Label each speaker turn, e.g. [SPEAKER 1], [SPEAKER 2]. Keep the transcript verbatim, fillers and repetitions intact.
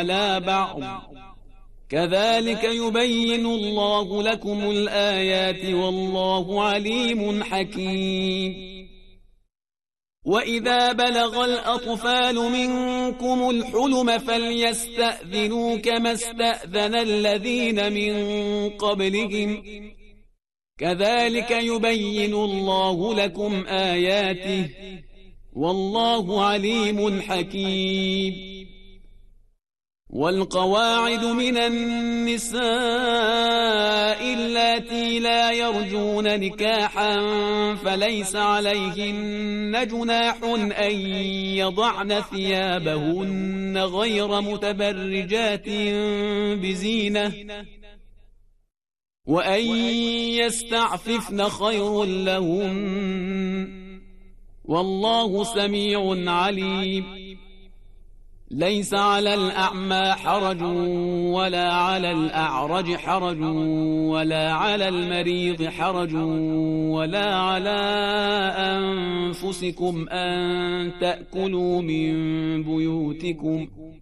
[SPEAKER 1] على بعض كذلك يبين الله لكم الآيات والله عليم حكيم. وإذا بلغ الأطفال منكم الحلم فليستأذنوا كما استأذن الذين من قبلهم كذلك يبين الله لكم آياته والله عليم حكيم. والقواعد من النساء اللاتي لا يرجون نكاحا فليس عليهن جناح أن يضعن ثيابهن غير متبرجات بزينة وأن يستعففن خير لهن والله سميع عليم. ليس على الأعمى حرج ولا على الأعرج حرج ولا على المريض حرج ولا على أنفسكم أن تأكلوا من بيوتكم